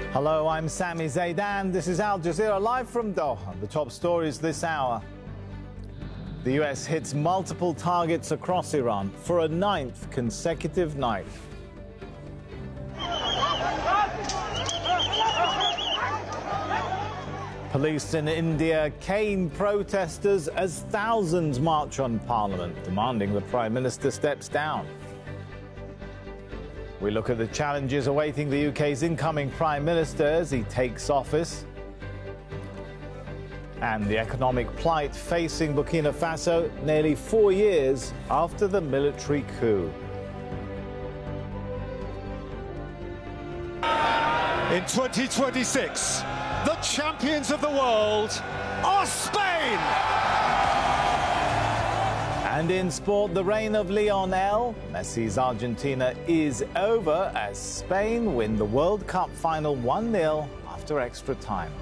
Hello, I'm Sami Zaidan. This is Al Jazeera live from Doha. The top stories this hour. The US hits multiple targets across Iran for a 9th consecutive night. Police in India cane protesters as thousands march on Parliament, demanding the Prime Minister steps down. We look at the challenges awaiting the UK's incoming Prime Minister as he takes office, and the economic plight facing Burkina Faso nearly 4 years after the military coup. In 2026, the champions of the world are Spain! And in sport, the reign of Lionel Messi's Argentina is over as Spain win the World Cup final 1-0 after extra time.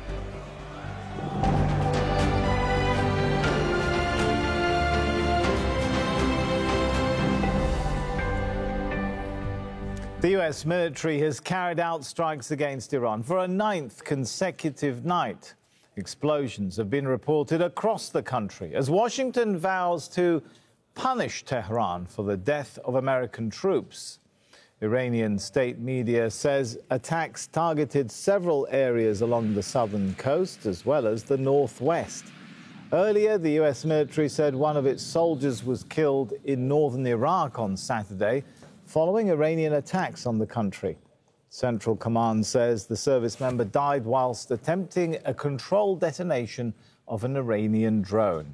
The US military has carried out strikes against Iran for a 9th consecutive night. Explosions have been reported across the country as Washington vows to punish Tehran for the death of American troops. Iranian state media says attacks targeted several areas along the southern coast as well as the northwest. Earlier, the US military said one of its soldiers was killed in northern Iraq on Saturday following Iranian attacks on the country. Central Command says the service member died whilst attempting a controlled detonation of an Iranian drone.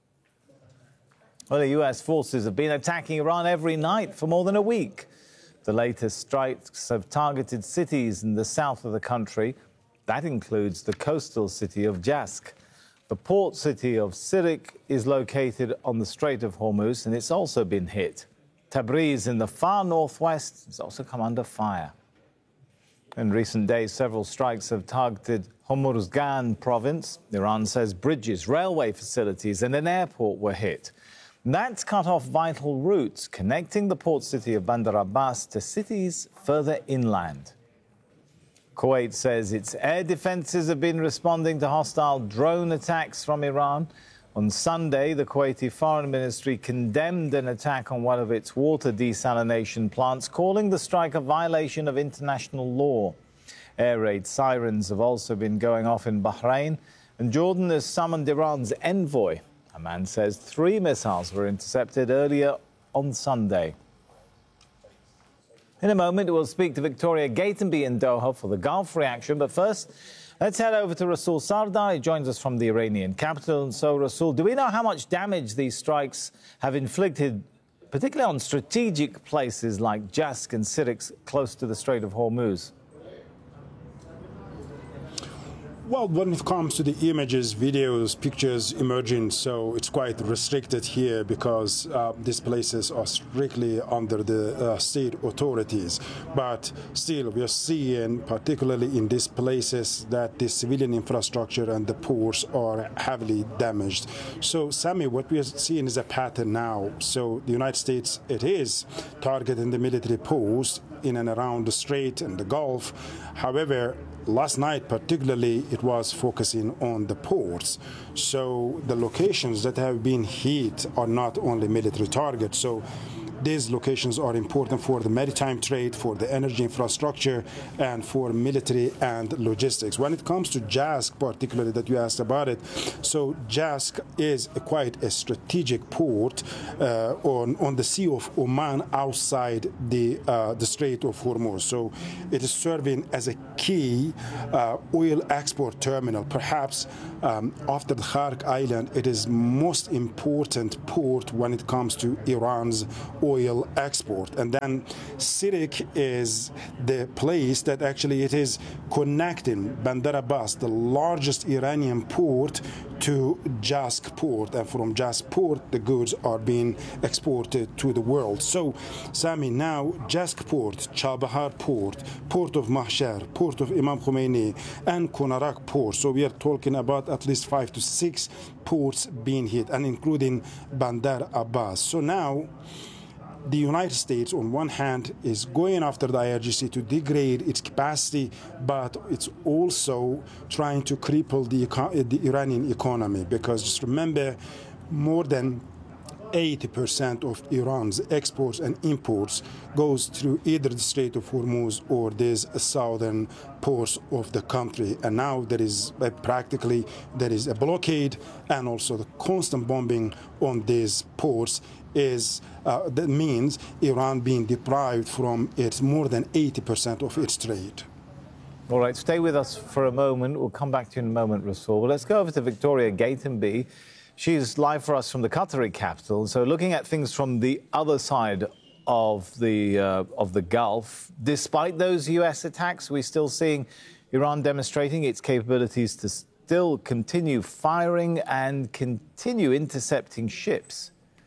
Well, the US forces have been attacking Iran every night for more than a week. The latest strikes have targeted cities in the south of the country. That includes the coastal city of Jask. The port city of Sirik is located on the Strait of Hormuz, and it's also been hit. Tabriz in the far northwest has also come under fire. In recent days, several strikes have targeted Hormuzgan province. Iran says bridges, railway facilities and an airport were hit. That's cut off vital routes connecting the port city of Bandar Abbas to cities further inland. Kuwait says its air defenses have been responding to hostile drone attacks from Iran. On Sunday, the Kuwaiti Foreign Ministry condemned an attack on one of its water desalination plants, calling the strike a violation of international law. Air raid sirens have also been going off in Bahrain, and Jordan has summoned Iran's envoy. A man says 3 missiles were intercepted earlier on Sunday. In a moment, we'll speak to Victoria Gatenby in Doha for the Gulf reaction, but first, let's head over to Rasul Sardar. He joins us from the Iranian capital. And so, Rasul, do we know how much damage these strikes have inflicted, particularly on strategic places like Jask and Sirik close to the Strait of Hormuz? Well, when it comes to the images, videos, pictures emerging, so it's quite restricted here because these places are strictly under the state authorities. But still, we are seeing, particularly in these places, that the civilian infrastructure and the ports are heavily damaged. So, Sami, what we are seeing is a pattern now. So, the United States, it is targeting the military posts in and around the Strait and the Gulf. However, last night particularly, it was focusing on the ports. So the locations that have been hit are not only military targets. So these locations are important for the maritime trade, for the energy infrastructure, and for military and logistics. When it comes to Jask, particularly that you asked about it, so Jask is quite a strategic port on the Sea of Oman outside the Strait of Hormuz. So it is serving as a key oil export terminal. Perhaps after the Khark Island, it is most important port when it comes to Iran's oil export. And then Sirik is the place that actually it is connecting Bandar Abbas, the largest Iranian port, to Jask port, and from Jask port the goods are being exported to the world. So, Sami, now Jask port, Chabahar port, port of Mahshar, port of Imam Khomeini, and Konarak port. So we are talking about at least 5 to 6 ports being hit, and including Bandar Abbas. So now the United States, on one hand, is going after the IRGC to degrade its capacity, but it's also trying to cripple the Iranian economy, because just remember, more than 80% of Iran's exports and imports goes through either the Strait of Hormuz or these southern ports of the country. And now there is practically a blockade, and also the constant bombing on these ports that means Iran being deprived from its more than 80% of its trade. All right, stay with us for a moment. We'll come back to you in a moment, Rasool. Well, let's go over to Victoria Gatenby. She's live for us from the Qatari capital. So looking at things from the other side of the Gulf, despite those US attacks, we're still seeing Iran demonstrating its capabilities to still continue firing and continue intercepting ships.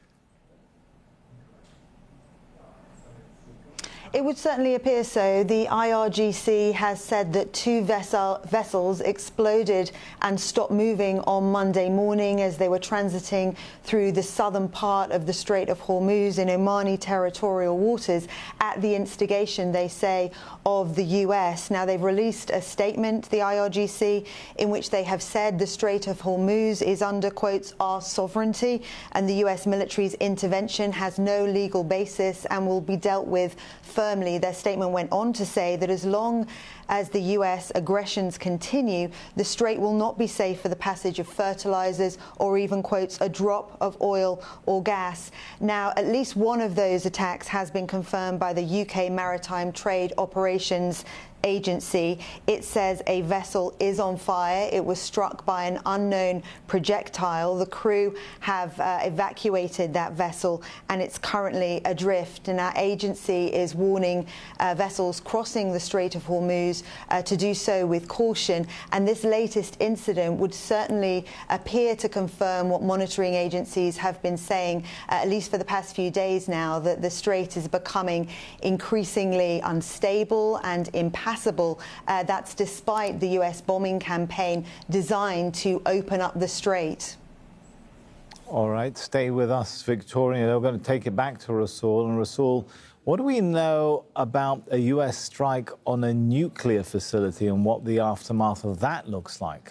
It would certainly appear so. The IRGC has said that two vessels exploded and stopped moving on Monday morning as they were transiting through the southern part of the Strait of Hormuz in Omani territorial waters at the instigation, they say, of the US. Now, they've released a statement, the IRGC, in which they have said the Strait of Hormuz is under, quotes, our sovereignty, and the US military's intervention has no legal basis and will be dealt with firmly. Their statement went on to say that as long as the US aggressions continue, the Strait will not be safe for the passage of fertilizers or even, quotes, a drop of oil or gas. Now, at least one of those attacks has been confirmed by the UK Maritime Trade Operations Agency. It says a vessel is on fire. It was struck by an unknown projectile. The crew have evacuated that vessel and it's currently adrift. And our agency is warning vessels crossing the Strait of Hormuz to do so with caution. And this latest incident would certainly appear to confirm what monitoring agencies have been saying, at least for the past few days now, that the Strait is becoming increasingly unstable and impassable. That's despite the US bombing campaign designed to open up the Strait. All right, stay with us, Victoria. We're going to take it back to Rasool. And Rasool, what do we know about a US strike on a nuclear facility and what the aftermath of that looks like?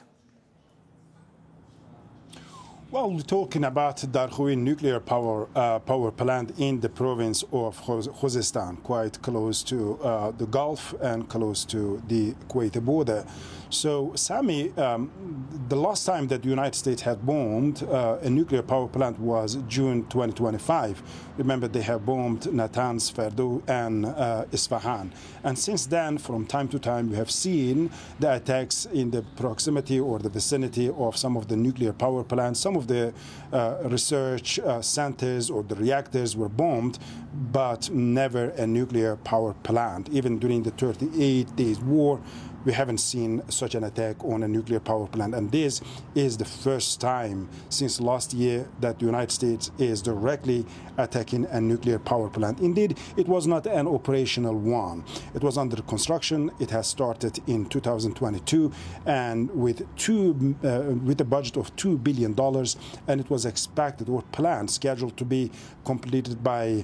Well, we're talking about Darkhoin nuclear power plant in the province of Khuzestan, quite close to the Gulf and close to the Kuwait border. So, Sami, the last time that the United States had bombed a nuclear power plant was June 2025. Remember, they have bombed Natanz, Fordo, and Isfahan. And since then, from time to time, we have seen the attacks in the proximity or the vicinity of some of the nuclear power plants. Some of the research centers or the reactors were bombed, but never a nuclear power plant. Even during the 38 days war, we haven't seen such an attack on a nuclear power plant. And this is the first time since last year that the United States is directly attacking a nuclear power plant. Indeed, it was not an operational one. It was under construction. It has started in 2022 and with a budget of $2 billion. And it was expected or planned, scheduled to be completed by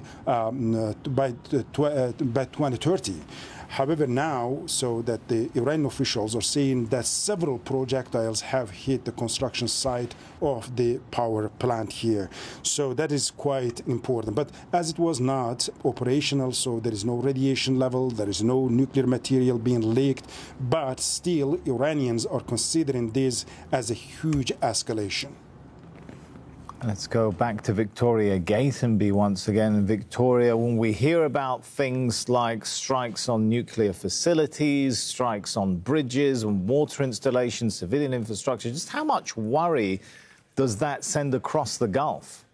2030. However, now, so that the Iranian officials are saying that several projectiles have hit the construction site of the power plant here. So that is quite important. But as it was not operational, so there is no radiation level, there is no nuclear material being leaked, but still Iranians are considering this as a huge escalation. Let's go back to Victoria Gatenby once again. Victoria, when we hear about things like strikes on nuclear facilities, strikes on bridges and water installations, civilian infrastructure, just how much worry does that send across the Gulf?